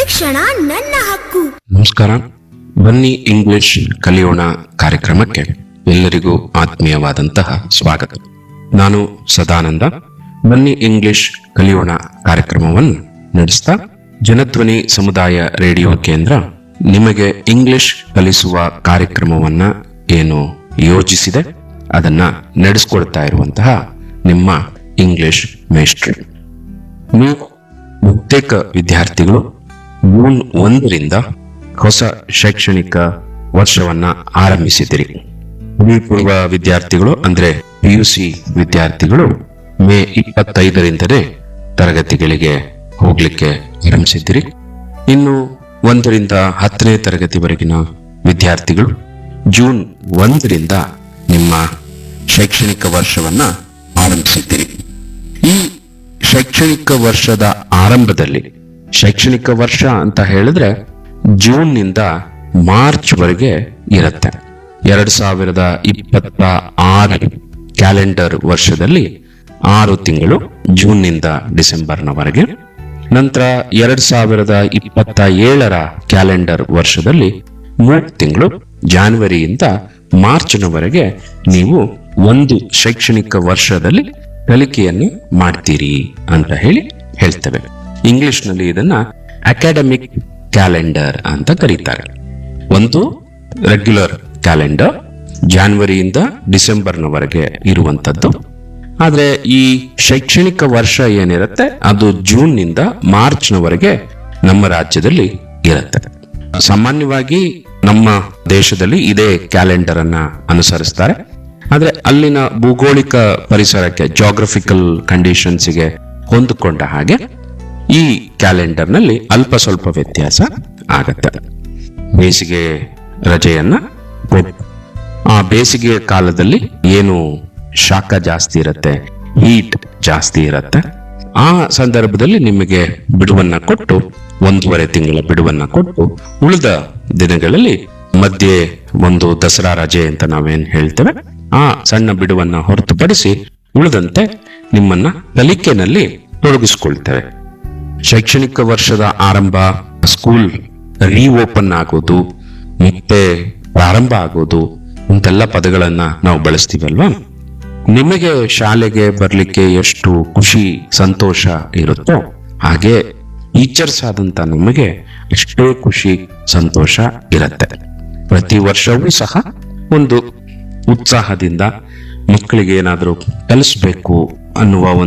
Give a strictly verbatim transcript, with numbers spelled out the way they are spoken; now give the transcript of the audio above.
ಶಿಕ್ಷಣ ನನ್ನ ಹಕ್ಕು. ನಮಸ್ಕಾರ. ಬನ್ನಿ ಇಂಗ್ಲಿಷ್ ಕಲಿಯೋಣ ಕಾರ್ಯಕ್ರಮಕ್ಕೆ ಎಲ್ಲರಿಗೂ ಆತ್ಮೀಯವಾದಂತಹ ಸ್ವಾಗತ. ನಾನು ಸದಾನಂದ. ಬನ್ನಿ ಇಂಗ್ಲಿಷ್ ಕಲಿಯೋಣ ಕಾರ್ಯಕ್ರಮವನ್ನು ನಡೆಸ್ತಾ ಜನಧ್ವನಿ ಸಮುದಾಯ ರೇಡಿಯೋ ಕೇಂದ್ರ ನಿಮಗೆ ಇಂಗ್ಲಿಷ್ ಕಲಿಸುವ ಕಾರ್ಯಕ್ರಮವನ್ನ ಏನು ಯೋಜಿಸಿದೆ ಅದನ್ನ ನಡೆಸ್ಕೊಡ್ತಾ ಇರುವಂತಹ ನಿಮ್ಮ ಇಂಗ್ಲಿಷ್ ಮೇಸ್ಟ್ರಿ. ನೀವು ಬಹುತೇಕ ವಿದ್ಯಾರ್ಥಿಗಳು ಜೂನ್ ಒಂದರಿಂದ ಹೊಸ ಶೈಕ್ಷಣಿಕ ವರ್ಷವನ್ನ ಆರಂಭಿಸಿದಿರಿ. ಪದವಿ ಪೂರ್ವ ವಿದ್ಯಾರ್ಥಿಗಳು ಅಂದ್ರೆ ಪಿಯುಸಿ ವಿದ್ಯಾರ್ಥಿಗಳು ಮೇ ಇಪ್ಪತ್ತೈದರಿಂದಲೇ ತರಗತಿಗಳಿಗೆ ಹೋಗ್ಲಿಕ್ಕೆ ಆರಂಭಿಸಿದ್ದೀರಿ. ಇನ್ನು ಒಂದರಿಂದ ಹತ್ತನೇ ತರಗತಿವರೆಗಿನ ವಿದ್ಯಾರ್ಥಿಗಳು ಜೂನ್ ಒಂದರಿಂದ ನಿಮ್ಮ ಶೈಕ್ಷಣಿಕ ವರ್ಷವನ್ನ ಆರಂಭಿಸಿದ್ದೀರಿ. ಈ ಶೈಕ್ಷಣಿಕ ವರ್ಷದ ಆರಂಭದಲ್ಲಿ, ಶೈಕ್ಷಣಿಕ ವರ್ಷ ಅಂತ ಹೇಳಿದ್ರೆ ಜೂನ್ ನಿಂದ ಮಾರ್ಚ್ ವರೆಗೆ ಇರುತ್ತೆ. ಎರಡ್ ಸಾವಿರದ ಇಪ್ಪತ್ತ ಆರು ಕ್ಯಾಲೆಂಡರ್ ವರ್ಷದಲ್ಲಿ ಆರು ತಿಂಗಳು ಜೂನ್ ನಿಂದ ಡಿಸೆಂಬರ್ನವರೆಗೆ. ನಂತರ ಎರಡ್ ಸಾವಿರದ ಇಪ್ಪತ್ತ ಏಳರ ಕ್ಯಾಲೆಂಡರ್ ವರ್ಷದಲ್ಲಿ ಮೂರು ತಿಂಗಳು ಜಾನ್ವರಿಯಿಂದ ಮಾರ್ಚ್ನವರೆಗೆ ನೀವು ಒಂದು ಶೈಕ್ಷಣಿಕ ವರ್ಷದಲ್ಲಿ ಕಲಿಕೆಯನ್ನು ಮಾಡ್ತೀರಿ ಅಂತ ಹೇಳಿ ಹೇಳ್ತೇವೆ. ಇಂಗ್ಲಿಷ್ ನಲ್ಲಿ ಇದನ್ನ ಅಕಾಡೆಮಿಕ್ ಕ್ಯಾಲೆಂಡರ್ ಅಂತ ಕರೀತಾರೆ. ಒಂದು ರೆಗ್ಯುಲರ್ ಕ್ಯಾಲೆಂಡರ್ ಜಾನ್ವರಿಯಿಂದ ಡಿಸೆಂಬರ್ನವರೆಗೆ ಇರುವಂತದ್ದು. ಆದ್ರೆ ಈ ಶೈಕ್ಷಣಿಕ ವರ್ಷ ಏನಿರುತ್ತೆ ಅದು ಜೂನ್ ನಿಂದ ಮಾರ್ಚ್ನವರೆಗೆ ನಮ್ಮ ರಾಜ್ಯದಲ್ಲಿ ಇರುತ್ತೆ. ಸಾಮಾನ್ಯವಾಗಿ ನಮ್ಮ ದೇಶದಲ್ಲಿ ಇದೇ ಕ್ಯಾಲೆಂಡರ್ ಅನ್ನ ಅನುಸರಿಸ್ತಾರೆ. ಆದ್ರೆ ಅಲ್ಲಿನ ಭೌಗೋಳಿಕ ಪರಿಸರಕ್ಕೆ, ಜಾಗ್ರಫಿಕಲ್ ಕಂಡೀಷನ್ಸ್ಗೆ ಹೊಂದಿಕೊಂಡ ಹಾಗೆ ಈ ಕ್ಯಾಲೆಂಡರ್ ನಲ್ಲಿ ಅಲ್ಪ ಸ್ವಲ್ಪ ವ್ಯತ್ಯಾಸ ಆಗತ್ತೆ. ಬೇಸಿಗೆ ರಜೆಯನ್ನ ಕೊಟ್ಟು ಆ ಬೇಸಿಗೆ ಕಾಲದಲ್ಲಿ ಏನು ಶಾಖ ಜಾಸ್ತಿ ಇರುತ್ತೆ, ಹೀಟ್ ಜಾಸ್ತಿ ಇರುತ್ತೆ, ಆ ಸಂದರ್ಭದಲ್ಲಿ ನಿಮಗೆ ಬಿಡುವನ್ನ ಕೊಟ್ಟು ಒಂದೂವರೆ ತಿಂಗಳ ಬಿಡುವನ್ನ ಕೊಟ್ಟು ಉಳಿದ ದಿನಗಳಲ್ಲಿ ಮಧ್ಯೆ ಒಂದು ದಸರಾ ರಜೆ ಅಂತ ನಾವೇನ್ ಹೇಳ್ತೇವೆ, ಆ ಸಣ್ಣ ಬಿಡುವನ್ನ ಹೊರತುಪಡಿಸಿ ಉಳಿದಂತೆ ನಿಮ್ಮನ್ನ ಕಲಿಕೆನಲ್ಲಿ ತೊಡಗಿಸಿಕೊಳ್ತೇವೆ. ಶೈಕ್ಷಣಿಕ ವರ್ಷದ ಆರಂಭ, ಸ್ಕೂಲ್ ರೀಓಪನ್ ಆಗೋದು, ಮತ್ತೆ ಪ್ರಾರಂಭ ಆಗೋದು, ಇಂತೆಲ್ಲ ಪದಗಳನ್ನ ನಾವು ಬಳಸ್ತೀವಲ್ವಾ. ನಿಮಗೆ ಶಾಲೆಗೆ ಬರ್ಲಿಕ್ಕೆ ಎಷ್ಟು ಖುಷಿ ಸಂತೋಷ ಇರುತ್ತೋ ಹಾಗೆ ಟೀಚರ್ಸ್ ಆದಂತ ನಮಗೆ ಎಷ್ಟೇ ಖುಷಿ ಸಂತೋಷ ಇರುತ್ತೆ. ಪ್ರತಿ ವರ್ಷವೂ ಸಹ ಒಂದು ಉತ್ಸಾಹದಿಂದ ಮಕ್ಕಳಿಗೆ ಏನಾದರೂ ಕಲಿಸ್ಬೇಕು ಅನ್ನುವ ಒಂದು